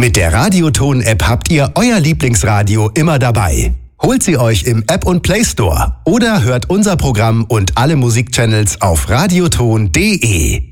Mit der Radioton-App habt ihr euer Lieblingsradio immer dabei. Holt sie euch im App und Play Store oder hört unser Programm und alle Musikchannels auf radioton.de.